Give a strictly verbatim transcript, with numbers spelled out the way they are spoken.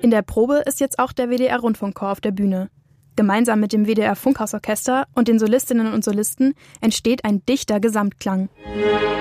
In der Probe ist jetzt auch der W D R-Rundfunkchor auf der Bühne. Gemeinsam mit dem W D R-Funkhausorchester und den Solistinnen und Solisten entsteht ein dichter Gesamtklang.